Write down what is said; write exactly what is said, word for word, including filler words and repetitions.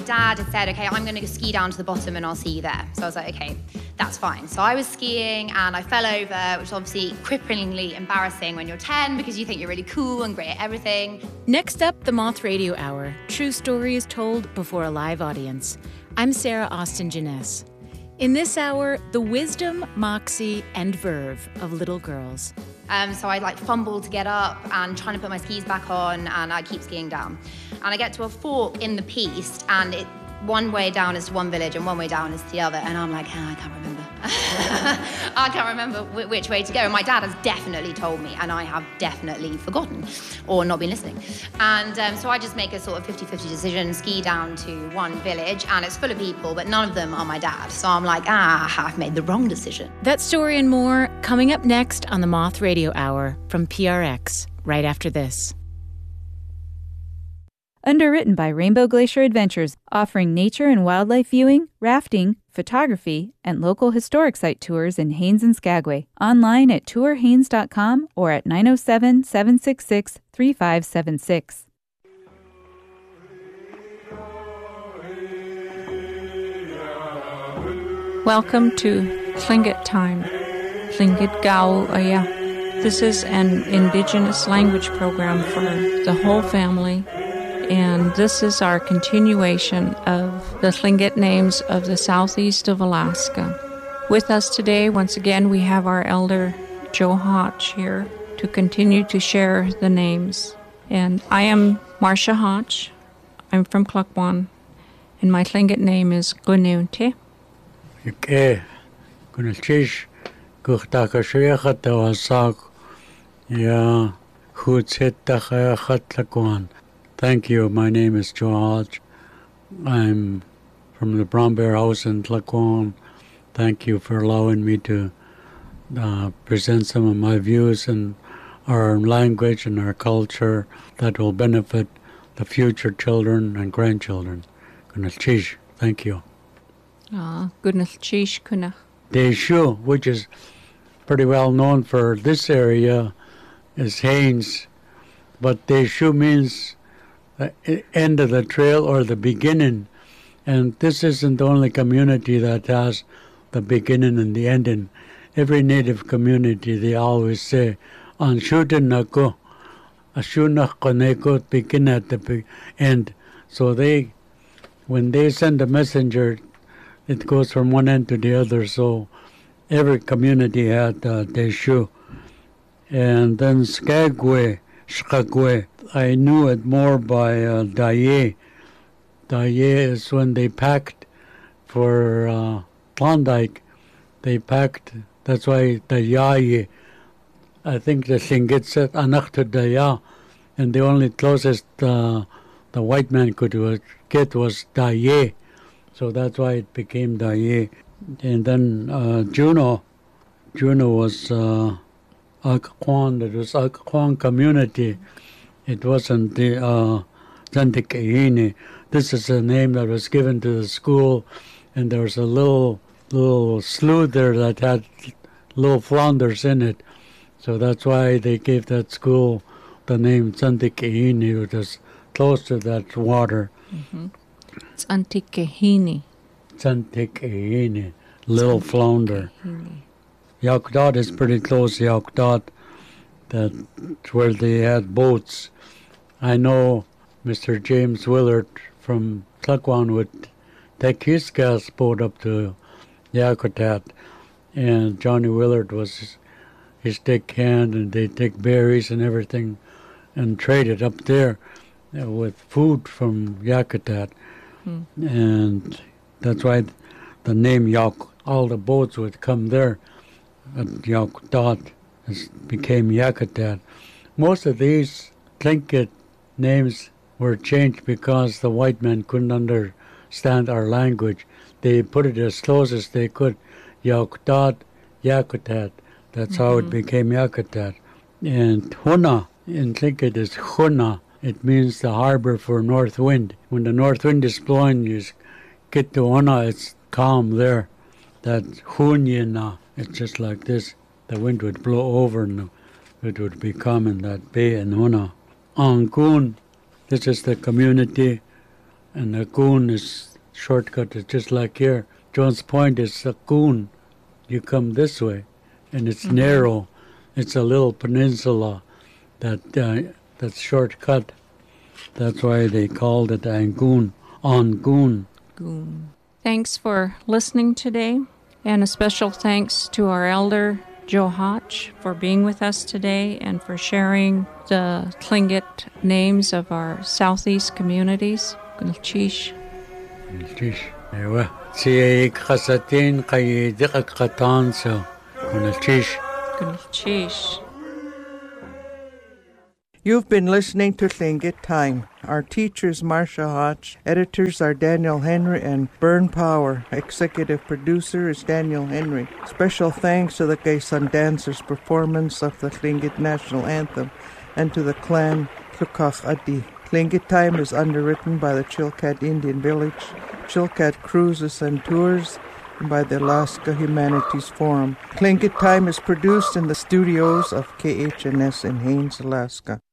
dad had said, okay, I'm going to ski down to the bottom and I'll see you there. So I was like, okay, that's fine. So I was skiing and I fell over, which is obviously cripplingly embarrassing when you're ten because you think you're really cool and great at everything. Next up, the Moth Radio Hour. True stories told before a live audience. I'm Sarah Austin Jeunesse. In this hour, the wisdom, moxie, and verve of little girls. Um, so I like fumble to get up and trying to put my skis back on, and I keep skiing down. And I get to a fork in the piste, and it one way down is to one village and one way down is to the other, and I'm like, oh, I can't remember. I can't remember w- which way to go. And my dad has definitely told me, and I have definitely forgotten or not been listening. And um, so I just make a sort of fifty-fifty decision, ski down to one village, and it's full of people, but none of them are my dad. So I'm like, ah, I've made the wrong decision. That story and more coming up next on the Moth Radio Hour from P R X, right after this. Underwritten by Rainbow Glacier Adventures, offering nature and wildlife viewing, rafting, photography, and local historic site tours in Haines and Skagway. Online at tour haines dot com or at nine oh seven, seven six six, three five seven six. Welcome to Tlingit Time, Tlingit Gau Aya. This is an indigenous language program for the whole family. And this is our continuation of the Tlingit names of the southeast of Alaska. With us today, once again, we have our elder Joe Hotch here to continue to share the names. And I am Marcia Hotch. I'm from Klukwan, and my Tlingit name is Gununte. Okay, Gununtish, Guchtakashriachat Tawasak, Ya Hutzitachayachat Klukwan. Thank you. My name is Joe Hodge. I'm from the Brown Bear House in Klukwan. Thank you for allowing me to uh, present some of my views and our language and our culture that will benefit the future children and grandchildren. Gunalchish, thank you. Ah, Gunalchish Kuna. Deshu, which is pretty well known for this area, is Haines, but Deshu means the end of the trail or the beginning, and this isn't the only community that has the beginning and the ending. Every native community, they always say, "An shutanako, ashunako," begin at the be- end. So they, when they send a messenger, it goes from one end to the other. So every community had uh, Deshu, and then Skagway, Skagway. I knew it more by uh, Daye. Daye is when they packed for uh, Klondike. They packed, that's why Dayaye. I think the Tlingit said Anakta Daya, and the only closest uh, the white man could uh, get was Daye. So that's why it became Daye. And then uh, Juno, Juno was uh, Agakwan, it was Agakwan community. It wasn't the uh, Zantikaini. This is a name that was given to the school, and there was a little little slough there that had little flounders in it. So that's why they gave that school the name Zantikaini, which is close to that water. Mm-hmm. It's Antikahini. Zantikaini, little flounder. Yaukdot is pretty close to Yaukdot. That's where they had boats. I know Mister James Willard from Klukwan would take his gas boat up to Yakutat, and Johnny Willard was his, his deckhand, and they take berries and everything and trade it up there uh, with food from Yakutat. Hmm. And that's why the name Yauk, all the boats would come there at Yakutat. It became Yakutat. Most of these Tlingit names were changed because the white men couldn't understand our language. They put it as close as they could. Yakutat, Yakutat. That's mm-hmm. how it became Yakutat. And Huna in Tlingit is Huna. It means the harbor for north wind. When the north wind is blowing, you get to Huna, it's calm there. That's Hunyana. It's just like this. The wind would blow over and it would be calm in that bay in Huna. Angun, this is the community And a goon is shortcut. It's just like here. Jones Point is a goon. You come this way, and it's mm-hmm. narrow. It's a little peninsula that uh, that's shortcut. That's why they called it Angoon, Angoon. Goon. Thanks for listening today, and a special thanks to our elder, Joe Hotch, for being with us today and for sharing the Tlingit names of our southeast communities. Gunalchish. Gunalchish. Ewa. Siya kasatin kay dikakatan so. Gunalchish. Gunalchish. You've been listening to Tlingit Time. Our teachers, Marcia Hotch. Editors are Daniel Henry and Bern Power. Executive producer is Daniel Henry. Special thanks to the Quezon Dancers' performance of the Tlingit National Anthem and to the clan Tlukak Adi. Tlingit Time is underwritten by the Chilkat Indian Village, Chilkat Cruises and Tours, and by the Alaska Humanities Forum. Tlingit Time is produced in the studios of K H N S in Haines, Alaska.